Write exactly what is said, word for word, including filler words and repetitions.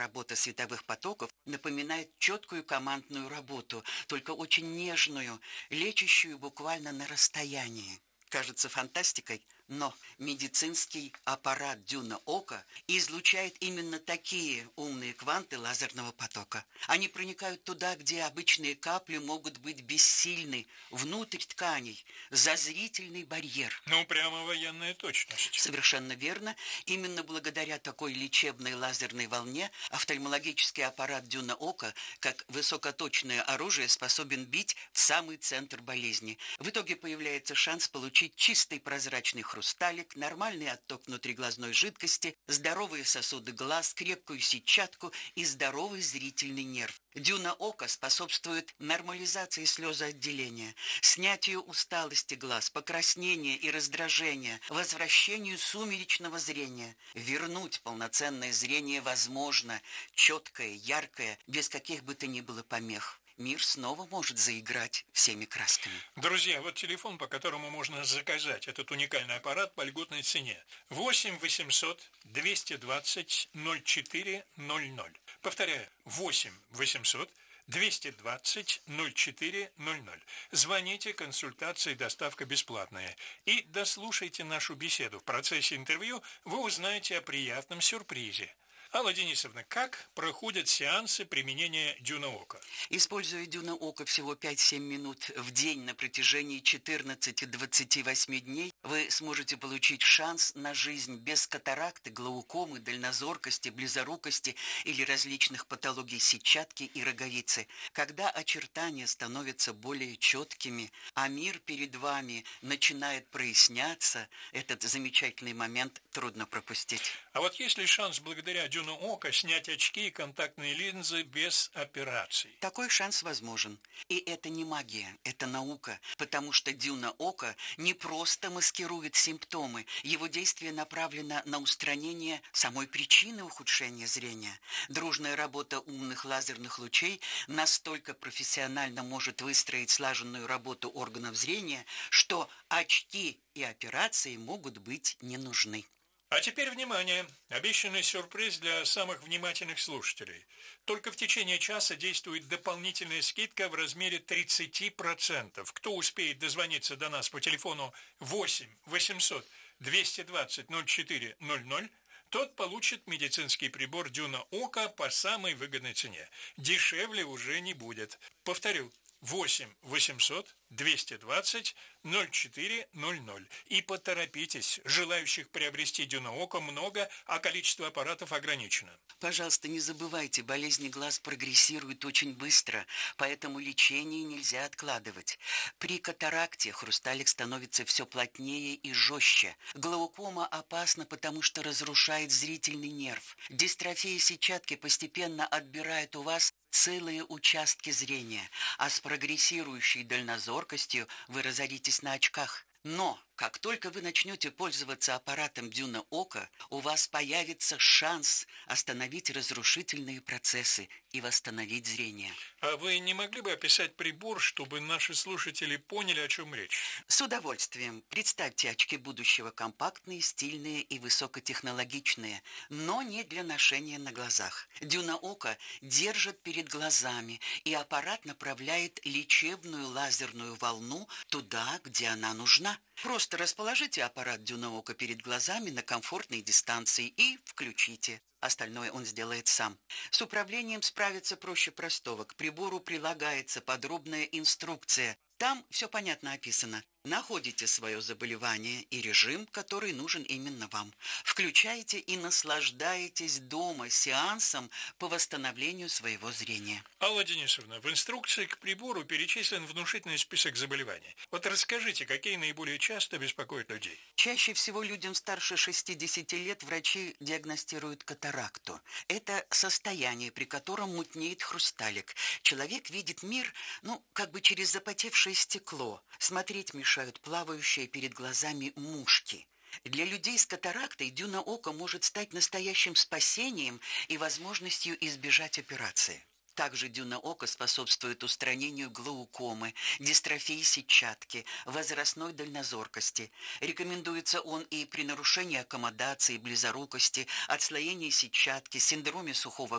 работа световых потоков напоминает четкую командную работу, только очень нежную, лечащую буквально на расстоянии. Кажется фантастикой, но медицинский аппарат Дюна Ока излучает именно такие умные кванты лазерного потока. Они проникают туда, где обычные капли могут быть бессильны, внутрь тканей, за зрительный барьер. Ну, прямо военная точность. Совершенно верно. Именно благодаря такой лечебной лазерной волне офтальмологический аппарат Дюна Ока, как высокоточное оружие, способен бить в самый центр болезни. В итоге появляется шанс получить чистый прозрачный хрусталик, нормальный отток внутриглазной жидкости, здоровые сосуды глаз, крепкую сетчатку и здоровый зрительный нерв. Дюна Ока способствует нормализации слезоотделения, снятию усталости глаз, покраснения и раздражения, возвращению сумеречного зрения. Вернуть полноценное зрение возможно, четкое, яркое, без каких бы то ни было помех. Мир снова может заиграть всеми красками. Друзья, вот телефон, по которому можно заказать этот уникальный аппарат по льготной цене. восемь восемьсот двести двадцать ноль четыре ноль ноль. Повторяю, восемь восемьсот двести двадцать ноль четыре ноль ноль. Звоните, консультация и доставка бесплатная. И дослушайте нашу беседу. В процессе интервью вы узнаете о приятном сюрпризе. Алла Денисовна, как проходят сеансы применения Дюна Ока? Используя Дюна Ока всего пять-семь минут в день на протяжении четырнадцати-двадцати восьми дней, вы сможете получить шанс на жизнь без катаракты, глаукомы, дальнозоркости, близорукости или различных патологий сетчатки и роговицы. Когда очертания становятся более четкими, а мир перед вами начинает проясняться, этот замечательный момент трудно пропустить. А вот есть ли шанс благодаря Дюна Ока снять очки и контактные линзы без операций? Такой шанс возможен. И это не магия, это наука, потому что Дюна Ока не просто маскирует симптомы, его действие направлено на устранение самой причины ухудшения зрения. Дружная работа умных лазерных лучей настолько профессионально может выстроить слаженную работу органов зрения, что очки и операции могут быть не нужны. А теперь внимание! Обещанный сюрприз для самых внимательных слушателей. Только в течение часа действует дополнительная скидка в размере тридцати процентов. Кто успеет дозвониться до нас по телефону восемь восемьсот двести двадцать ноль четыре ноль ноль, тот получит медицинский прибор Дюна Ока по самой выгодной цене. Дешевле уже не будет. Повторю, восемь восемьсот двести двадцать ноль четыре ноль ноль. И поторопитесь, желающих приобрести Дюна Ока много, а количество аппаратов ограничено. Пожалуйста, не забывайте, болезни глаз прогрессируют очень быстро, поэтому лечение нельзя откладывать. При катаракте хрусталик становится все плотнее и жестче. Глаукома опасна, потому что разрушает зрительный нерв. Дистрофия сетчатки постепенно отбирает у вас целые участки зрения, а с прогрессирующей дальнозоркостью вы разоритесь на очках. Но как только вы начнете пользоваться аппаратом Дюна Ока, у вас появится шанс остановить разрушительные процессы и восстановить зрение. А вы не могли бы описать прибор, чтобы наши слушатели поняли, о чем речь? С удовольствием. Представьте очки будущего: компактные, стильные и высокотехнологичные, но не для ношения на глазах. Дюна Ока держит перед глазами, и аппарат направляет лечебную лазерную волну туда, где она нужна. Просто расположите аппарат Дюна Ока перед глазами на комфортной дистанции и включите. Остальное он сделает сам. С управлением справиться проще простого. К прибору прилагается подробная инструкция. Там все понятно описано. Находите свое заболевание и режим, который нужен именно вам. Включаете и наслаждаетесь дома сеансом по восстановлению своего зрения. Алла Денисовна, в инструкции к прибору перечислен внушительный список заболеваний. Вот расскажите, какие наиболее часто беспокоят людей? Чаще всего людям старше шестидесяти лет врачи диагностируют катаракту. Это состояние, при котором мутнеет хрусталик. Человек видит мир, ну, как бы через запотевшее стекло. Смотреть мешает плавающие перед глазами мушки. Для людей с катарактой Дюна Ока может стать настоящим спасением и возможностью избежать операции. Также Дюна Ока способствует устранению глаукомы, дистрофии сетчатки, возрастной дальнозоркости. Рекомендуется он и при нарушении аккомодации, близорукости, отслоении сетчатки, синдроме сухого